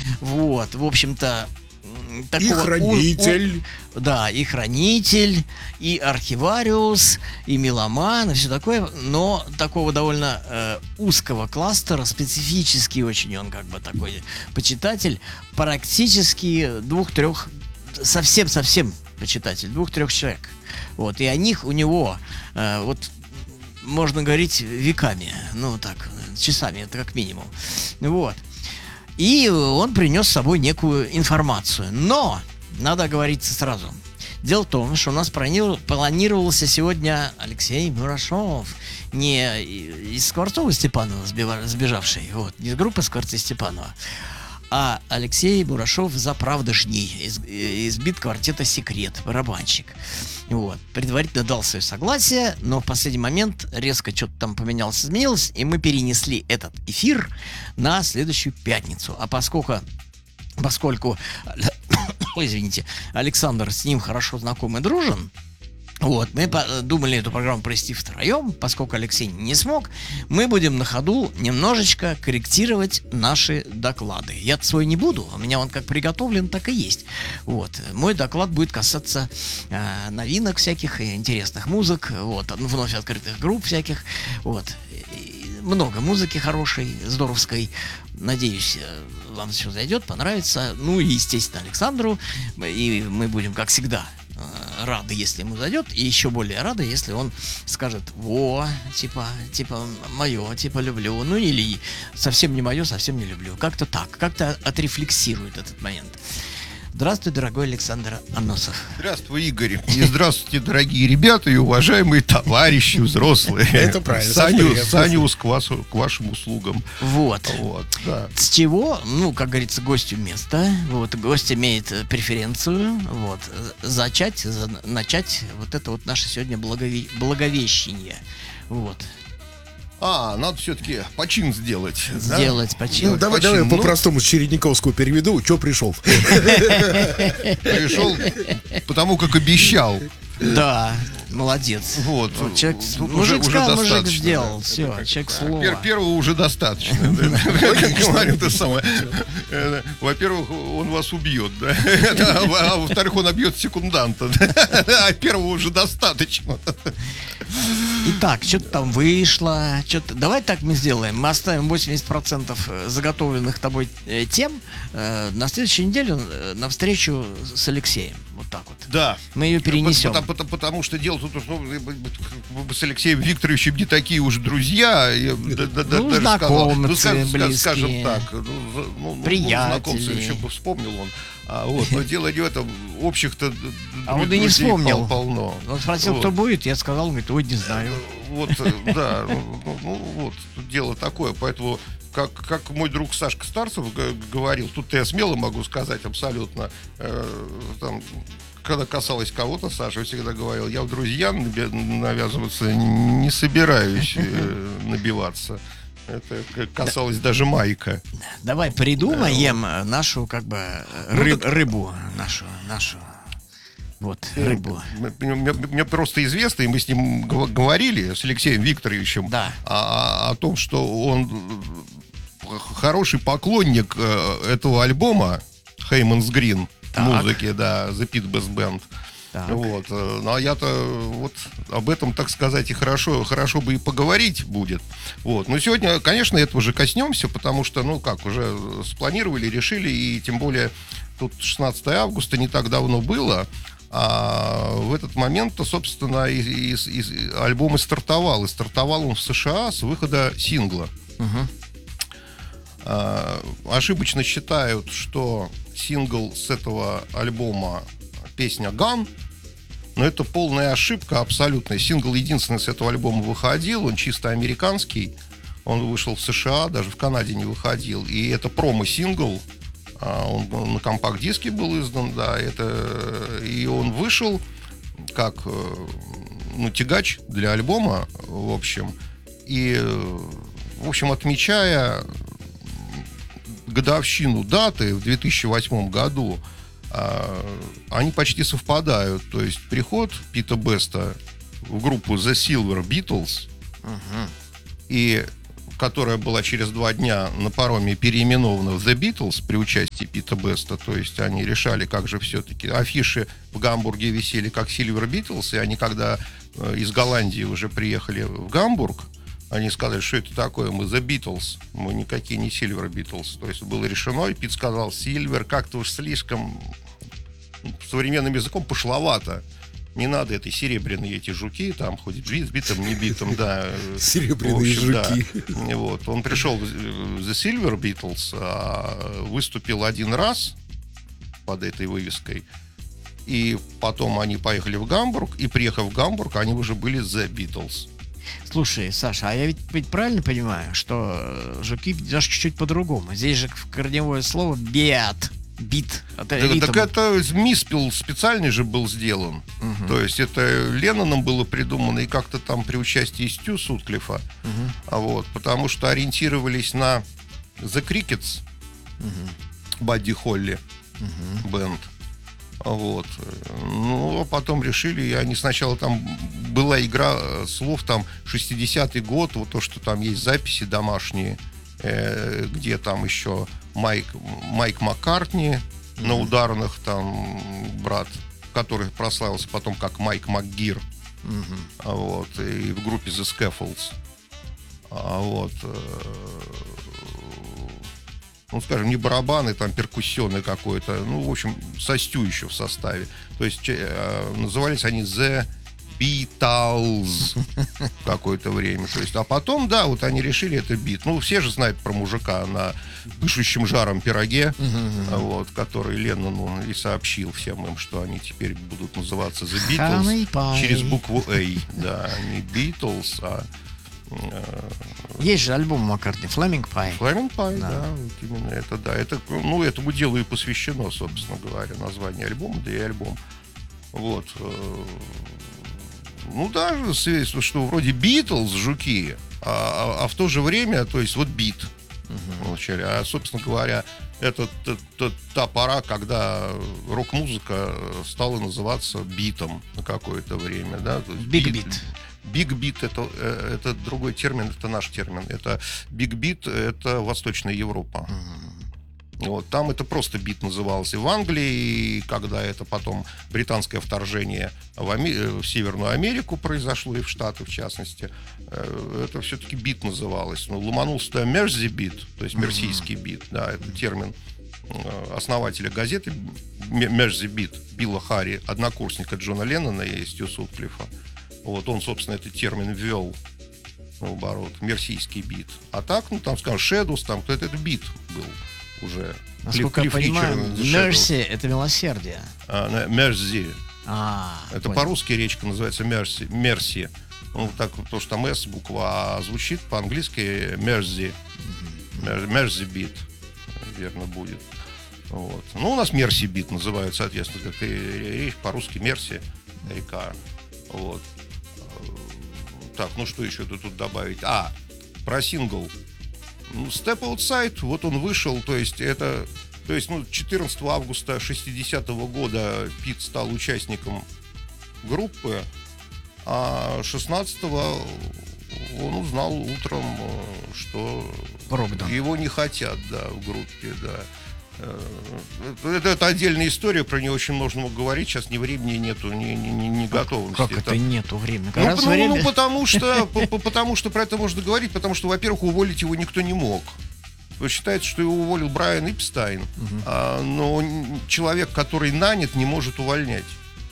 Вот, в общем-то, И хранитель. Да, и хранитель, и архивариус, и меломан, и все такое, но такого довольно узкого кластера, специфический очень он как бы такой почитатель, практически 2-3, совсем почитатель, 2-3 человек. Вот, и о них у него вот можно говорить веками, ну так, часами, это как минимум. Вот. И он принес с собой некую информацию. Но, надо оговориться сразу. Дело в том, что у нас планировался сегодня Алексей Мурашов, не из Скворцова Степанова сбежавший, вот, не из группы Скворцы Степанова, а Алексей Мурашов заправдышний, из бит-квартета «Секрет», барабанщик. Вот. Предварительно дал свое согласие, но в последний момент резко что-то там поменялось, изменилось, и мы перенесли этот эфир на следующую пятницу. А поскольку ой, извините, Александр с ним хорошо знаком и дружен, вот, мы думали эту программу провести втроем, поскольку Алексей не смог, мы будем на ходу немножечко корректировать наши доклады. Я-то свой не буду, у меня он как приготовлен, так и есть. Вот, мой доклад будет касаться новинок всяких, интересных музык, вот, вновь открытых групп всяких, вот, и много музыки хорошей, здоровской. Надеюсь, вам все зайдет, понравится. Ну и, естественно, Александру, и мы будем, как всегда, рады, если ему зайдет, и еще более рады, если он скажет: во, типа мое, типа люблю, ну или совсем не мое, совсем не люблю. Как-то так, как-то отрефлексирует этот момент. Здравствуй, дорогой Александр Аносов. Здравствуй, Игорь. И здравствуйте, дорогие ребята и уважаемые товарищи взрослые. Это правильно. Саню к вашим услугам. Вот. Да. С чего, ну, как говорится, гостю место. Вот, гость имеет преференцию. Вот. Начать вот это вот наше сегодня благовещение. Вот. Надо все-таки почин сделать. Сделать почин. Ну, давай по-простому с Чередниковского переведу. Че пришел? Пришел, потому как обещал. Да, молодец. Вот. Человек, Тут мужик уже сказал, мужик достаточно. сделал. Все, человек слова. Первого уже достаточно. Говорит то самое. Во-первых, он вас убьет, да. А во-вторых, он обьет секунданта. А первого уже достаточно. Итак, что-то там вышло. Давай так мы сделаем. Мы оставим 80% заготовленных тобой тем на следующей неделе на встречу с Алексеем. Вот так вот. Да. Мы ее перенесем. Потому что дело тут, что мы с Алексеем Викторовичем не такие уж друзья. Знакомцы, близкие. Скажем так. Приятели. Знакомцы, еще бы вспомнил он. Но дело не в этом. Общих-то он и не вспомнил. Полно. Он спросил, кто будет, я сказал, он говорит: ой, не знаю. Вот, да. Вот, тут дело такое, поэтому... Как мой друг Сашка Старцев говорил, тут я смело могу сказать абсолютно, когда касалось кого-то, Саша всегда говорил: я в друзья навязываться не собираюсь набиваться. Это касалось даже Майка. Давай придумаем нашу, как бы, рыбу нашу. Вот, рыбу. Мне просто известно, и мы с ним говорили, с Алексеем Викторовичем, да. о том, что он хороший поклонник этого альбома Хейманс Грин, музыки, да, The Pit Bass Band. Вот. Ну, а я-то вот об этом, так сказать, и хорошо бы и поговорить будет. Вот. Но сегодня, конечно, этого же коснемся, потому что, уже спланировали, решили, и тем более тут 16 августа не так давно было. А в этот момент-то, собственно, альбом и стартовал. И стартовал он в США с выхода сингла. Ошибочно считают, что сингл с этого альбома песня «Gun», но это полная ошибка абсолютная. Сингл единственный с этого альбома выходил, он чисто американский. Он вышел в США, даже в Канаде не выходил. И это промо-сингл. Он на компакт-диске был издан, да, и он вышел как тягач для альбома, в общем, отмечая годовщину даты в 2008 году, они почти совпадают, то есть приход Пита Беста в группу The Silver Beatles и которая была через 2 дня на пароме переименована в The Beatles при участии Пита Беста. То есть они решали, как же все-таки. Афиши в Гамбурге висели как Silver Beatles, и они, когда из Голландии уже приехали в Гамбург, они сказали, что это такое, мы The Beatles, мы никакие не Silver Beatles. То есть было решено, и Пит сказал, Silver как-то уж слишком современным языком пошловато. Не надо этой серебряные эти жуки, там хоть битом, не битом, да. Серебряные жуки. Да. Вот. Он пришел в The Silver Beatles, выступил один раз под этой вывеской, и потом они поехали в Гамбург, и приехав в Гамбург, они уже были The Beatles. Слушай, Саша, а я ведь правильно понимаю, что жуки даже чуть-чуть по-другому. Здесь же корневое слово «бит». Бит. Так это миспел специальный же был сделан. То есть это Ленноном было придумано и как-то там при участии Стю Сутклифа. Вот, потому что ориентировались на The Crickets, Бадди Холли бэнд. Вот. Ну, а потом решили, и они сначала там была игра слов, там 60-й год, вот то, что там есть записи домашние, где там еще Майк Маккартни на ударных, там брат, который прославился потом как Майк МакГир, вот, и в группе The Scaffolds. Вот. Ну, скажем, не барабаны, там перкуссионный какой-то, ну, в общем, со Стю еще в составе. То есть назывались они The Beatles какое-то время. То есть, а потом, да, вот они решили это бит. Ну, все же знают про мужика на пышущем жаром пироге, вот, который Леннон и сообщил всем им, что они теперь будут называться The Beatles через букву A. Да, не Beatles, а... Есть же альбом Маккартни Flaming Pie. Flaming Pie, да, вот именно это, да. Это, ну, этому делу и посвящено, собственно говоря, название альбома, да и альбом. Вот. Ну, даже свидетельство, что вроде Beatles, жуки, а в то же время, то есть вот бит. Вначале. А, собственно говоря, это та пора, когда рок-музыка стала называться битом на какое-то время, да. Big Beat. Big Beat это другой термин, это наш термин. Это Big Beat, это Восточная Европа. Вот, там это просто бит называлось. И в Англии, когда это потом британское вторжение в Северную Америку произошло, и в Штаты в частности, это все-таки бит называлось. Ну, ломанулся Мерси бит, то есть мерсийский бит, да, это термин основателя газеты Мерси бит Билла Харри, однокурсника Джона Леннона и Стю Сутклифа. Вот он, собственно, этот термин ввел, наоборот, мерсийский бит. А так, ну, там, скажем, Shadows, там, кто-то это бит был уже. Насколько я понимаю, Mercy — это милосердие. Мерси. Это понял. по-русски речка называется Мерси. Ну, так, то, что там S буква, а звучит по-английски Мерси. Мерси бит, верно будет. Вот. Ну, у нас Мерси бит называют, соответственно, как и речь по-русски Мерси, река. Вот. Так, ну что еще тут добавить? Про сингл. Step Outside, вот он вышел, то есть 14 августа 60-го года Пит стал участником группы, а 16-го он узнал утром, что его не хотят, да, в группе, да. Это отдельная история, про нее очень можно говорить. Сейчас ни времени нету, ни готовности. Как это нету времени? Потому что про это можно говорить, потому что, во-первых, уволить его никто не мог. Считается, что его уволил Брайан Эпстайн, но человек, который нанят, не может увольнять.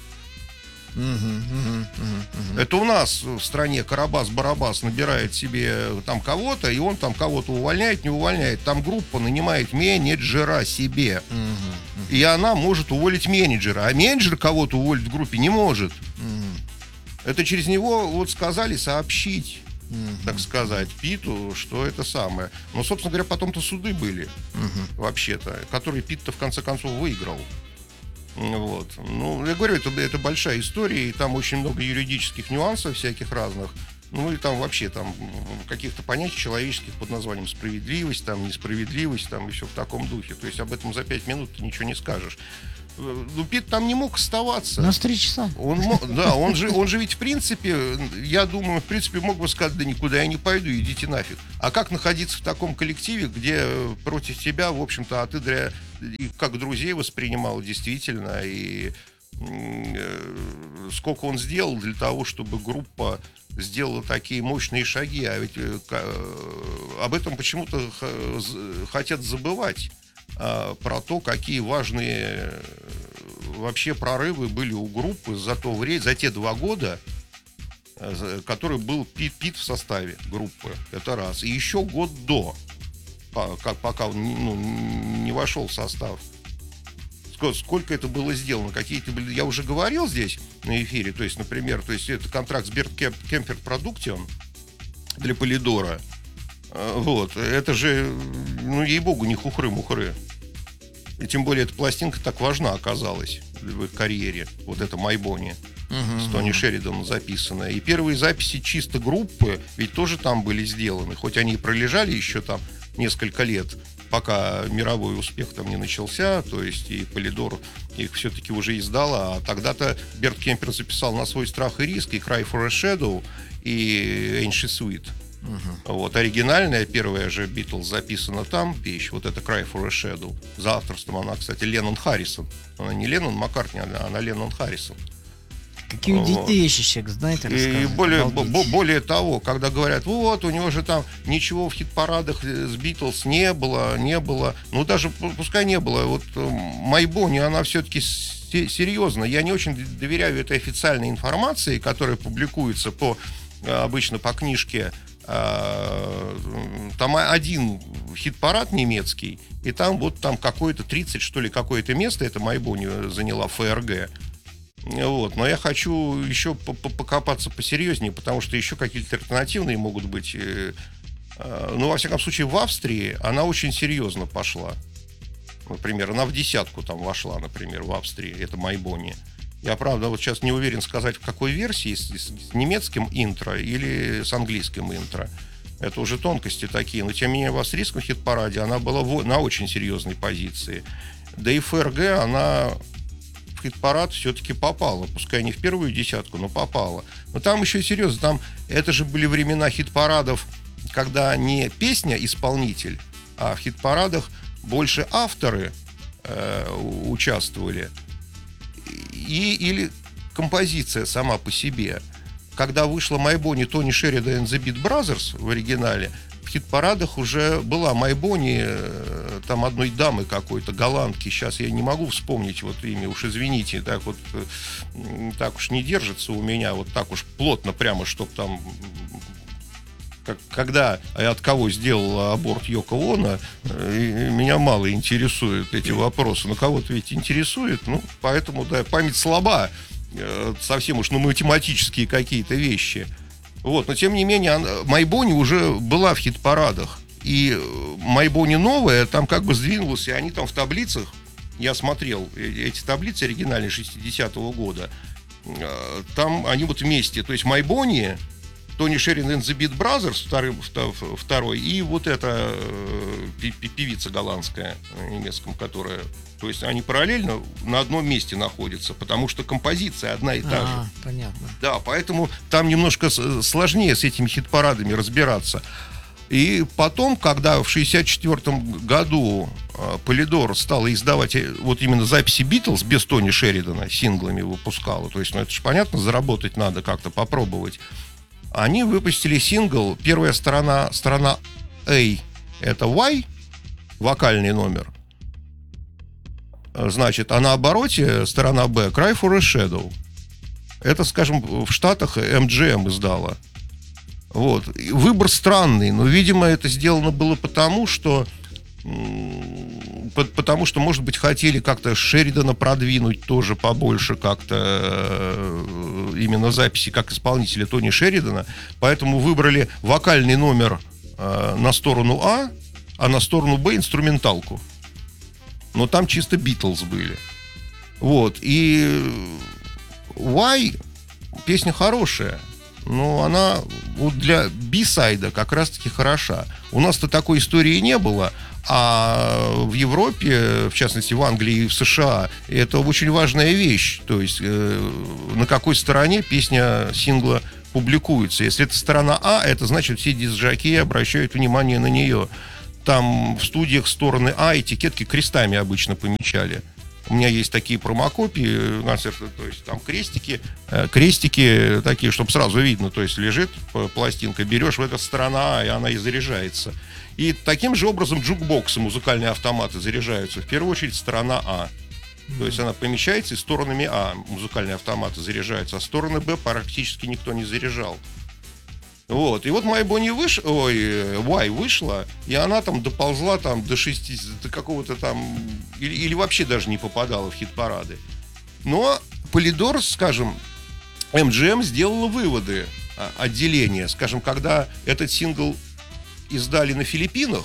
Это у нас в стране Карабас-Барабас набирает себе там кого-то, и он там кого-то увольняет, не увольняет. Там группа нанимает менеджера себе. И она может уволить менеджера. А менеджер кого-то уволить в группе не может. Это через него вот сказали сообщить, так сказать, Питу, что это самое. Но, собственно говоря, потом-то суды были, вообще-то, которые Пит-то в конце концов выиграл. Вот. Ну, я говорю, это большая история, и там очень много юридических нюансов всяких разных. Ну, и там вообще там каких-то понятий человеческих под названием справедливость, там, несправедливость, там, и все в таком духе. То есть об этом за 5 минут ты ничего не скажешь. ну, Пит там не мог оставаться. У нас 3 часа. Он же ведь, в принципе, я думаю, в принципе, мог бы сказать, да никуда я не пойду, идите нафиг. А как находиться в таком коллективе, где против тебя, в общем-то, а ты как друзей воспринимал действительно, и сколько он сделал для того, чтобы группа сделала такие мощные шаги, а ведь об этом почему-то хотят забывать. Про то, какие важные вообще прорывы были у группы за те 2 года, который был Пит в составе группы. Это раз. И еще год до, пока он не вошел в состав. Сколько это было сделано? Какие-то были... Я уже говорил здесь на эфире, то есть, например, это контракт с Берт Кемпер Продуктион для Полидора. Вот. Это же, ей-богу, не хухры-мухры. И тем более эта пластинка так важна оказалась в их карьере. Вот это «Майбони» с Тони Шериданом записанная. И первые записи чисто группы ведь тоже там были сделаны. Хоть они и пролежали еще там несколько лет, пока мировой успех там не начался. То есть и Полидор их все-таки уже издала. А тогда-то Берт Кемпер записал на свой страх и риск и «Cry for a Shadow», и «Ain't She Sweet». Вот, оригинальная, первая же Битлз записана там, вещь, вот это «Cry for a Shadow». За авторством она, кстати, Леннон Харрисон. Она не Леннон Маккартни, она Леннон Харрисон. Какие детей еще человек знает и рассказывает. И более того, когда говорят, вот, у него же там ничего в хит-парадах с Битлз не было, ну даже пускай не было, вот «Майбони», она все-таки серьезно, я не очень доверяю этой официальной информации, которая публикуется обычно по книжке. Там один хит-парад немецкий, и там какое-то 30, что ли, какое-то место, это «Майбони» заняла ФРГ. Вот. Но я хочу еще покопаться посерьезнее, потому что еще какие-то альтернативные могут быть. Ну, во всяком случае, в Австрии она очень серьезно пошла. Например, она в 10 там вошла, например, в Австрии, это «Майбони». Я, правда, вот сейчас не уверен сказать, в какой версии, с немецким интро или с английским интро. Это уже тонкости такие. Но, тем не менее, в австрийском хит-параде она была на очень серьезной позиции. Да и ФРГ, она в хит-парад все-таки попала. Пускай не в первую 10, но попала. Но там еще серьезно. Это же были времена хит-парадов, когда не песня-исполнитель, а в хит-парадах больше авторы участвовали. Или композиция сама по себе. Когда вышла «Майбони» Тони Шеридан and the Beat Brothers в оригинале, в хит-парадах уже была «Майбони» там одной дамы какой-то, голландки. Сейчас я не могу вспомнить вот имя, уж извините, так уж не держится у меня, вот так уж плотно прямо, чтоб там... Когда и от кого сделала аборт Йоко Оно, меня мало интересуют эти вопросы. Но кого-то ведь интересует, поэтому, да, память слаба, совсем уж, математические какие-то вещи. Вот, но тем не менее, «Майбони» уже была в хит-парадах. И «Майбони» новая там как бы сдвинулась, и они там в таблицах, я смотрел эти таблицы оригинальные 60-го года, там они вот вместе, то есть «Майбони», Тони Шеридан and the Beat Brothers, второй, и вот эта певица голландская на немецком, которая... То есть они параллельно на одном месте находятся, потому что композиция одна и та же. Понятно. Да, поэтому там немножко сложнее с этими хит-парадами разбираться. И потом, когда в 1964 году Полидор стала издавать вот именно записи Битлз без Тони Шеридана, синглами выпускала, то есть, это же понятно, заработать надо, как-то попробовать. Они выпустили сингл, первая сторона A, это Y, вокальный номер. Значит, а на обороте сторона B, Cry for a Shadow. Это, скажем, в Штатах MGM издала. Вот. Выбор странный, но, видимо, это сделано было потому, что, может быть, хотели как-то Шеридана продвинуть тоже побольше как-то именно записи как исполнителя Тони Шеридана. Поэтому выбрали вокальный номер на сторону а на сторону Б инструменталку. Но там чисто Битлз были. Вот. И Y песня хорошая, но она вот для B-сайда как раз-таки хороша. У нас-то такой истории не было. А в Европе, в частности в Англии и в США, это очень важная вещь. То есть на какой стороне песня сингла публикуется. Если это сторона А, это значит, все диск-жокеи обращают внимание на нее. Там в студиях стороны А этикетки крестами обычно помечали. У меня есть такие промокопии концерта, то есть там крестики такие, чтобы сразу видно, то есть лежит пластинка, берешь, в эта сторона А, и она и заряжается. И таким же образом джукбоксы, музыкальные автоматы заряжаются. В первую очередь сторона А. То есть она помещается, и сторонами А музыкальные автоматы заряжаются, а стороны Б практически никто не заряжал. Вот. И вот моя Бонни Y вышла, и она там доползла там до 60, до какого-то там, или вообще даже не попадала в хит-парады. Но Polydor, скажем, MGM сделала выводы, отделения. Скажем, когда этот сингл издали на Филиппинах,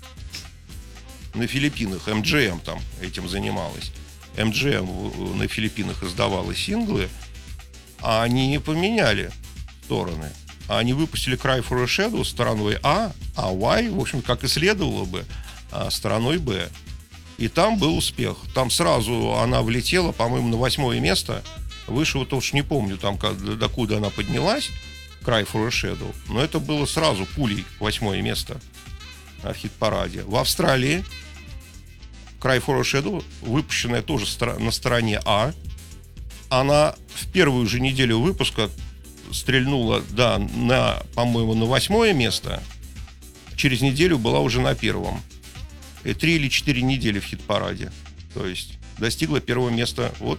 MGM там этим занималась. MGM на Филиппинах издавала синглы, а они поменяли стороны. Они выпустили Cry for a Shadow стороной А Y, в общем, как и следовало бы, стороной Б. И там был успех. Там сразу она влетела, по-моему, на 8 место. Выше, вот уж не помню, там, докуда она поднялась, Cry for a Shadow. Но это было сразу пулей 8 место в хит-параде. В Австралии Cry for a Shadow, выпущенная тоже на стороне А, она в первую же неделю выпуска стрельнула, да, по-моему, на 8 место. Через неделю была уже на 1. И 3 или 4 недели в хит-параде. То есть достигла 1 места. Вот,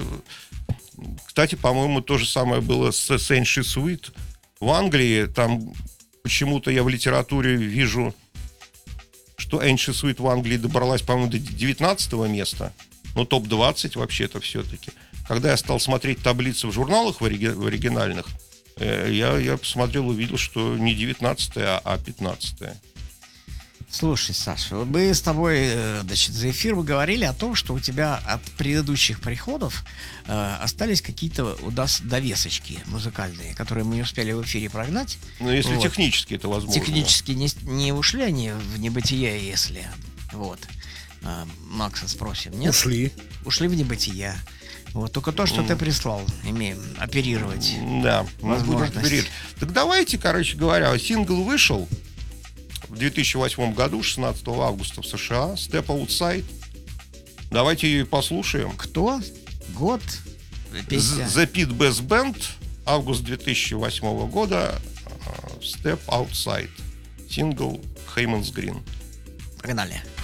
кстати, по-моему, то же самое было с Ancient Sweet в Англии. Там почему-то я в литературе вижу, что Ancient Sweet в Англии добралась, по-моему, до 19 места. Но топ-20 вообще-то все-таки. Когда я стал смотреть таблицы в журналах в оригинальных, я посмотрел, увидел, что не 19-е, а 15-е. Слушай, Саша, мы с тобой, значит, за эфир вы говорили о том, что у тебя от предыдущих приходов остались какие-то довесочки музыкальные, которые мы не успели в эфире прогнать. Ну, если вот. Технически это возможно. Технически не ушли они в небытие, если. Вот. Макса спросим. Нет? Ушли в небытие. Вот только то, что ты прислал, имеем оперировать. Да, возможность. Так давайте, короче говоря, сингл вышел в 2008 году, 16 августа в США, Step Outside. Давайте ее и послушаем. Кто? Год? Песня? The Pit Bass Band, август 2008 года, Step Outside. Сингл Hayman's Green. Погнали.